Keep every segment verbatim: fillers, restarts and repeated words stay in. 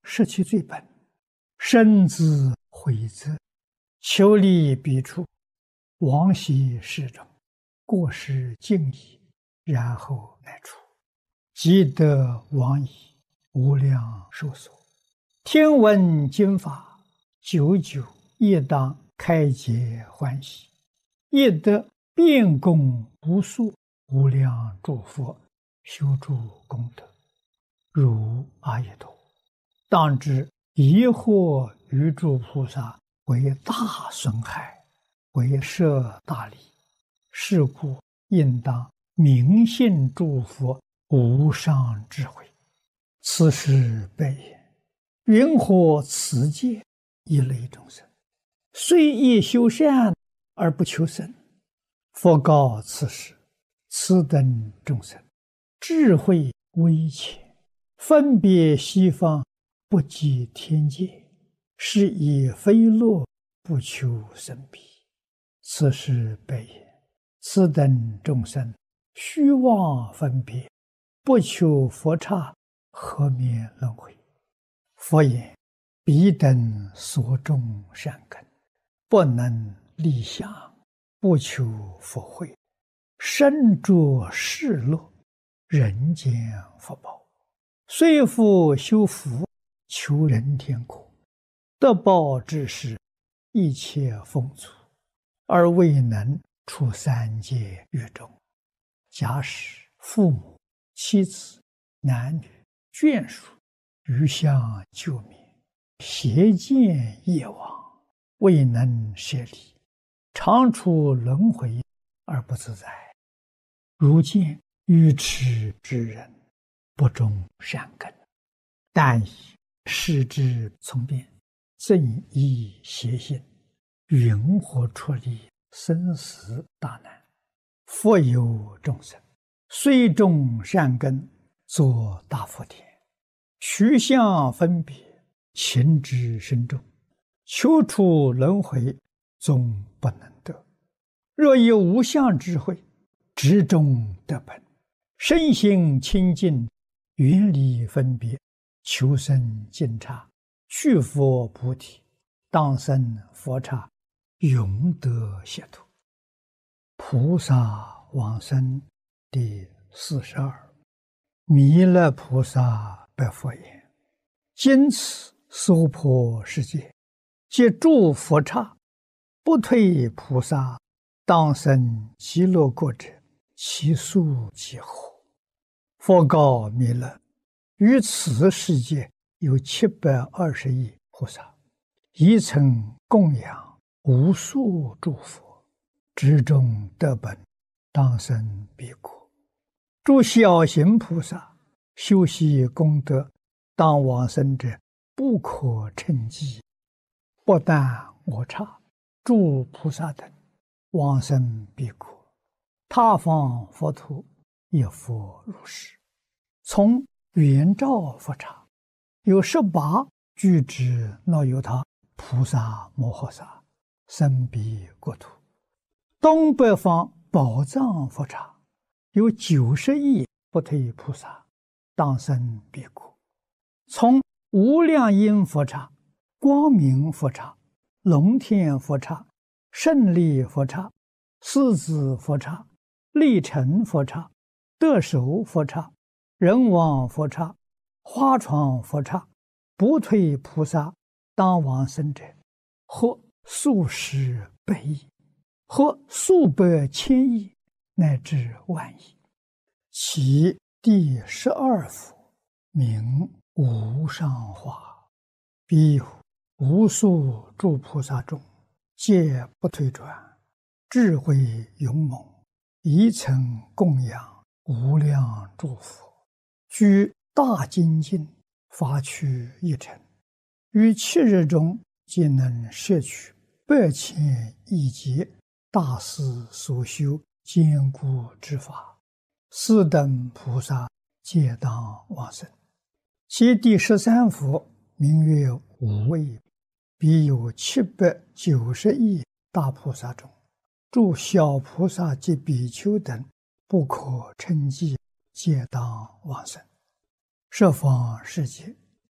失其最本，身自悔责，求利彼处，往昔事中，过失尽矣，然后乃出，积德往矣，无量寿所。听闻经法，久久亦当开解欢喜，亦得遍供无数无量诸佛修诸功德，如阿逸多。当知疑惑于诸菩萨为大损害，为摄大利，是故应当明信诸佛无上智慧。此时备言，云何此界一类众生，虽亦修善而不求生？佛告此时，此等众生智慧微浅，分别西方，不及天界，是以非乐不求生彼。此时备言，此等众生虚妄分别，不求佛刹，何免轮回？佛言，彼等所种善根，不能立想，不求佛慧，身着世乐，人间福报，虽复修福，求人天国，得报之时，一切丰足，而未能出三界狱中。假使父母、妻子、男女、眷属余相救灭，邪见业往，未能舍离，常处轮回而不自在。如见愚痴之人，不种善根，但以视之从变，正依邪心，云何出离生死大难？佛有众生，虽种善根，作大福田，取相分别，情之深重，求出轮回，终不能得。若有无相智慧，执中得本，身心清净，远离分别，求生净刹，去佛菩提，当生佛刹，永得解脱。菩萨往生第四十二。弥勒菩萨白佛言：今此娑婆世界，皆诸佛刹，不退菩萨，当生极乐国者，其数几何？佛告弥勒：于此世界有七百二十亿菩萨，一曾供养无数诸佛，执中得本，当生彼国。诸小行菩萨修习功德，当往生者不可称计。不但我刹，诸菩萨等往生彼国，他方佛土也复如是。从圆照佛刹，有十八具之那由他菩萨摩诃萨生彼国土。东北方宝藏佛刹，有九十亿不退菩萨，当生彼国。从无量音佛刹、光明佛刹、龙天佛刹、胜利佛刹、狮子佛刹、力成佛刹、得手佛刹、人王佛刹、花床佛刹，不退菩萨当往生者，或数十百亿，或数百千亿，乃至万亿。其第十二佛名无上化，彼有无数诸菩萨中，皆不退转，智慧勇猛，一曾供养无量诸佛，居大精进，发趣一尘，于七日中皆能摄取百千亿劫大师所修坚固之法，四等菩萨皆当往生。其第十三佛名曰无畏，彼有七百九十亿大菩萨中，诸小菩萨及比丘等不可称计，皆当往生。十方世界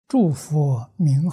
祝福名号。